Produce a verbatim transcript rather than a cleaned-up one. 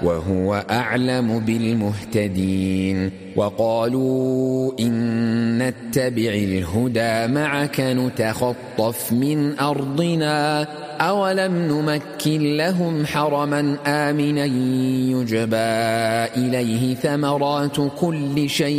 وهو أعلم بالمهتدين. وقالوا إن نتبع الهدى معك نتخطف من أرضنا أولم نمكن لهم حرما آمنا يجبى إليه ثمرات كل شيء